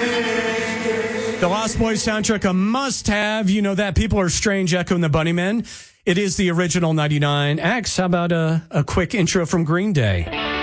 The Lost Boys soundtrack, a must-have. You know that. People are strange, Echo and the Bunnymen. It is the original 99X. How about a quick intro from Green Day?